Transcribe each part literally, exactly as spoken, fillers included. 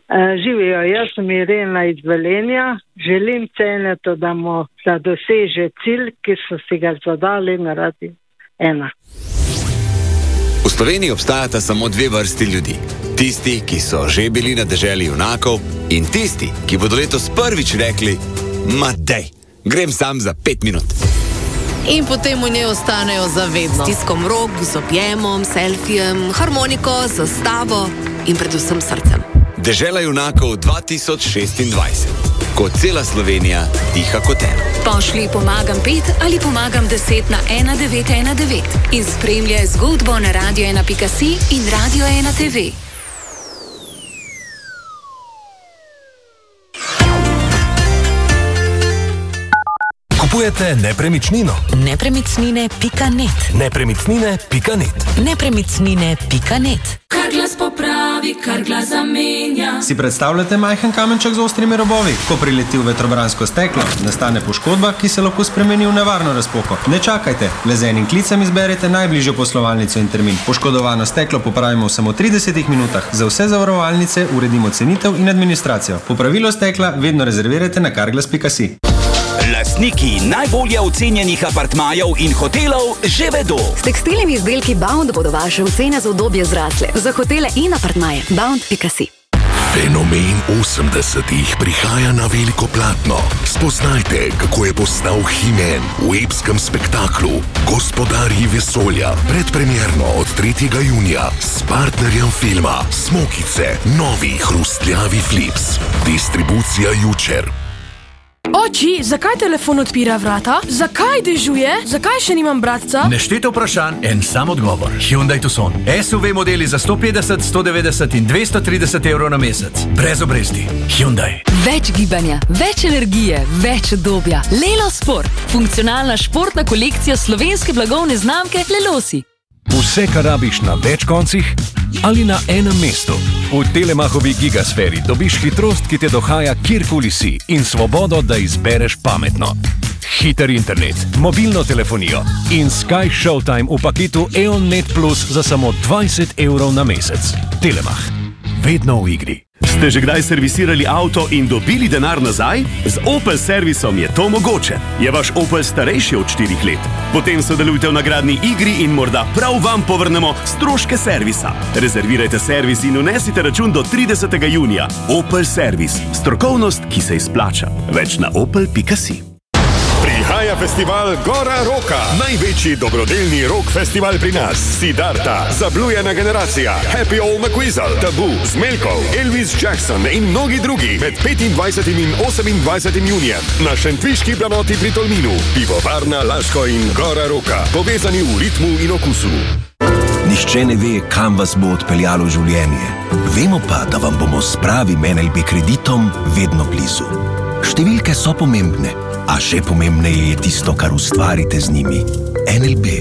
Živijo, jaz sem Irena iz Velenja, želim Cenetu, da mu da doseže cilj, ki so si ga zadali na Radiu ena. V Sloveniji obstajata samo dve vrsti ljudi. Tisti, ki so že bili na deželi junakov, in tisti, ki bodo letos prvič rekli: ma dej, grem sam za pet minut. In potem v njej ostanejo zavedno. S tiskom rok, z objemom, selfijem, harmoniko, zastavo in predvsem srcem. Dežela junakov dva tisoč šestindvajset. Ko cela Slovenija diha kot eno. Pošlji pomagam pet ali pomagam deset na ena devet ena devet in spremljaj zgodbo na radio ena pika si in Radio ena te ve. Kupujete nepremičnino? Nepremičnine pika net. Nepremičnine pika net. Nepremičnine pika net. Kar glas popravi, kar glas zamenja. Si predstavljate majhen kamenček z ostrimi robovi? Ko prileti v vetrobransko steklo, nastane poškodba, ki se lahko spremeni v nevarno razpoko. Ne čakajte, le z enim klicem izberite najbližjo poslovalnico in termin. Poškodovano steklo popravimo v samo tridesetih minutah. Za vse zavarovalnice uredimo cenitev in administracijo. Popravilo stekla vedno rezervirajte na karglas pika si. Lastniki najbolje ocenjenih apartmajev in hotelov že vedo. S tekstilnimi izdelki Bound bodo vaše ocene za udobje zrasle. Za hotele in apartmaje bound pika si. Fenomen osemdesetih prihaja na veliko platno. Spoznajte, kako je postal He-Man v epskem spektaklu Gospodarji vesolja. Predpremierno od tretjega junija s partnerjem filma Smokice, novi hrustljavi Flips. Distribucija Jučer. Oči, zakaj telefon odpira vrata? Zakaj dežuje? Zakaj še nimam bratca? Neštete vprašanj, en sam odgovor. Hyundai Tucson. S U V modeli za sto petdeset, sto devetdeset in dvesto trideset evrov na mesec. Brez obresti. Hyundai. Več gibanja, več energije, več udobja. Lelo Sport. Funkcionalna športna kolekcija slovenske blagovne znamke Lelosi. Vse, kar rabiš na več koncih ali na enem mestu. V Telemachovi gigasferi dobiš hitrost, ki te dohaja kjerkoli si in svobodo, da izbereš pametno. Hiter internet, mobilno telefonijo in Sky Showtime v paketu E O N Net Plus za samo dvajset evrov na mesec. Telemach. Vedno v igri. Ste že kdaj servisirali avto in dobili denar nazaj? Z Opel servisom je to mogoče. Je vaš Opel starejši od štirih let? Potem sodelujte v nagradni igri in morda prav vam povrnemo stroške servisa. Rezervirajte servis in unesite račun do tridesetega junija. Opel servis. Strokovnost, ki se izplača. Več na opel pika si. Prihaja festival Gora Roka. Največji dobrodelni rock festival pri nas. Siddharta, Zablujena generacija, Happy Old McQuizzle, Tabu, Zmelkov, Elvis Jackson in mnogi drugi med petindvajsetim in osemindvajsetim junijem na šentviški planoti pri Tolminu. Pivovarna Laško in Gora Roka. Povezani v ritmu in okusu. Nihče ne ve, kam vas bo odpeljalo življenje. Vemo pa, da vam bomo s pravim N L B kreditom vedno blizu. Številke so pomembne, a še pomembneje je tisto, kar ustvarite z njimi. N L B.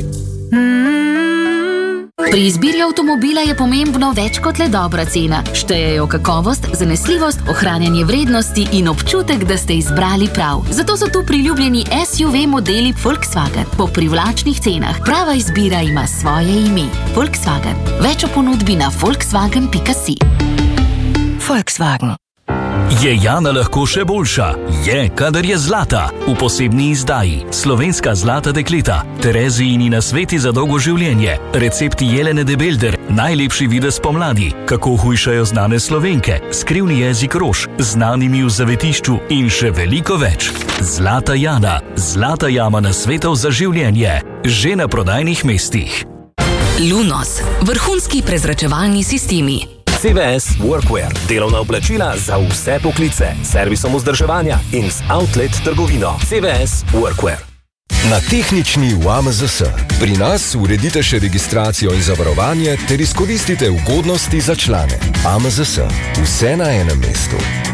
Pri izbiri avtomobila je pomembno več kot le dobra cena. Štejejo kakovost, zanesljivost, ohranjanje vrednosti in občutek, da ste izbrali prav. Zato so tu priljubljeni S U V modeli Volkswagen po privlačnih cenah. Prava izbira ima svoje ime. Volkswagen. Več o ponudbi na volkswagen pika si. Volkswagen. Je Jana lahko še boljša? Je, kadar je zlata. V posebni izdaji Slovenska zlata dekleta, Terezijini nasveti za dolgo življenje, recepti Jelene de Belder, najlepši videz pomladi, kako hujšajo znane Slovenke, skrivni jezik rož, znanimi v zavetišču in še veliko več. Zlata Jana, zlata jama nasvetov za življenje, že na prodajnih mestih. Lunos, vrhunski prezračevalni sistemi. C V S Workwear, delovna oblačila za vse poklice, servisom vzdrževanja in z outlet trgovino. C V S Workwear. Na tehnični v A M Z S. Pri nas uredite še registracijo in zavarovanje ter izkoristite ugodnosti za člane. A M Z S. Vse na enem mestu.